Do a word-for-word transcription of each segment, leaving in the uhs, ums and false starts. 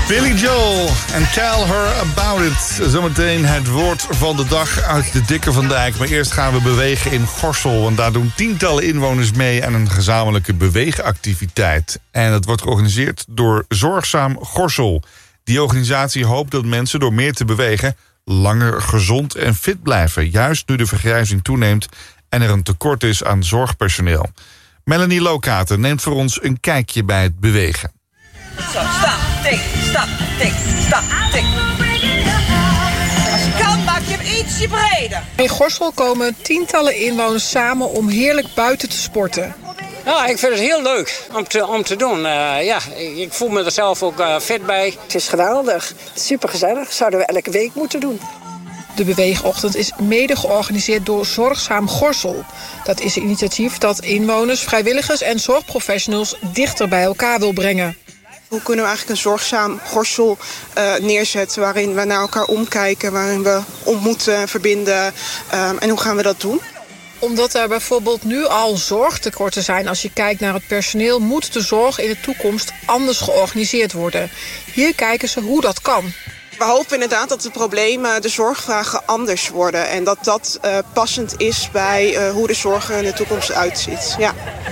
Billy Joel en Tell Her About It. Zometeen het woord van de dag uit de Dikke van Dijk. Maar eerst gaan we bewegen in Gorssel. Want daar doen tientallen inwoners mee aan een gezamenlijke beweegactiviteit. En dat wordt georganiseerd door Zorgzaam Gorssel. Die organisatie hoopt dat mensen door meer te bewegen langer gezond en fit blijven. Juist nu de vergrijzing toeneemt en er een tekort is aan zorgpersoneel. Melanie Lokaten neemt voor ons een kijkje bij het bewegen. Zo, stap, tik, stap, tik, stap, tik. Als je kan, maak je hem ietsje breder. In Gorssel komen tientallen inwoners samen om heerlijk buiten te sporten. Ja, ik vind het heel leuk om te, om te doen. Uh, ja, ik voel me er zelf ook uh, fit bij. Het is geweldig. Supergezellig. Zouden we elke week moeten doen. De beweegochtend is mede georganiseerd door Zorgzaam Gorssel. Dat is een initiatief dat inwoners, vrijwilligers en zorgprofessionals dichter bij elkaar wil brengen. Hoe kunnen we eigenlijk een zorgzaam Gorssel uh, neerzetten waarin we naar elkaar omkijken, waarin we ontmoeten, verbinden um, en hoe gaan we dat doen? Omdat er bijvoorbeeld nu al zorgtekorten zijn als je kijkt naar het personeel, moet de zorg in de toekomst anders georganiseerd worden. Hier kijken ze hoe dat kan. We hopen inderdaad dat de problemen, de zorgvragen anders worden. En dat dat uh, passend is bij uh, hoe de zorg er in de toekomst uitziet. Ja.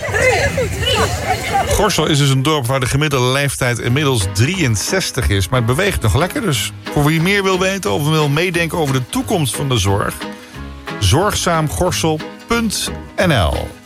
Gorssel is dus een dorp waar de gemiddelde leeftijd inmiddels drieënzestig is. Maar het beweegt nog lekker. Dus voor wie meer wil weten of wil meedenken over de toekomst van de zorg, zorgzaamgorssel punt n l.